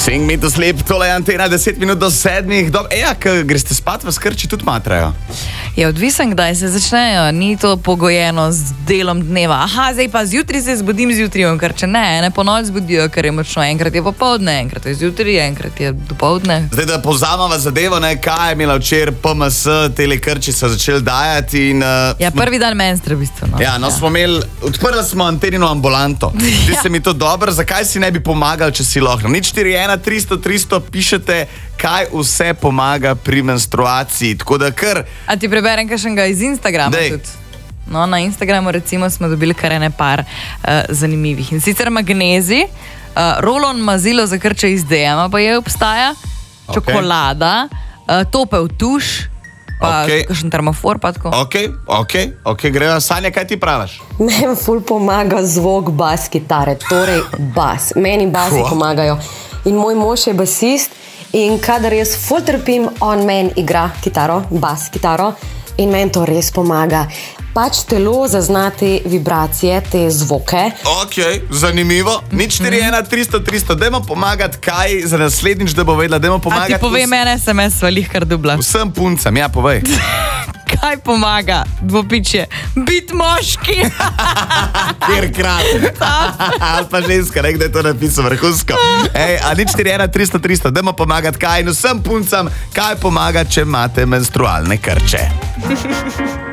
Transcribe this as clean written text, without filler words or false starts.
Sing me to sleep, tole je Antena, 10 minut do 7. Greste spat, vas krči tudi matrajo? Je odvisen, kdaj se začnejo. Ni to pogojeno z delom dneva. Aha, zdaj pa zjutraj se zbudim, zjutraj imam krče. Ne po noč zbudijo, ker je močno. Enkrat je popoldne, enkrat je zjutraj, enkrat je dopoldne. Zdaj, da povzamava zadevo, kaj je imela včeraj PMS, tele krči so začeli dajati in... prvi dan menstre, v bistvu. Odprli smo Antenino ambulanto. Zdi se mi to dobro, zakaj si ne bi pomagali, če si lahko. 041-300-300 pišete, kaj vse pomaga pri menstruaciji. Tako da kar... A ti preberem kakšnega iz Instagrama tudi? No, na Instagramu recimo smo dobili kar ene par zanimivih. In sicer magnezij, rolon mazilo za krče iz DM-a pa je obstaja, čokolada, topel tuš, pa kakšen termofor pa tako. Ok, grejo. Sanja, kaj ti praviš? Meni ful pomaga zvok bas kitare, torej bas. Meni basi pomagajo. In moj mož je basist in kadar jaz ful trpim, on meni igra kitaro, bas kitaro in meni to res pomaga. Pač telo zazna te vibracije, te zvoke. Ok, zanimivo. 041-300-300, dajmo pomagati kaj za naslednjič, da bo vedela, dajmo pomagati... A ti povej mene SMS, valih kar dubla. Vsem puncam, ja, povej. Kaj pomaga, dvopičje? Bit moški. Kjerkrat. Ali pa ženska, nekdo je to napisal vrhunsko. A 041-300-300, dajmo pomagati kaj in vsem puncam, kaj pomaga, če imate menstrualne krče.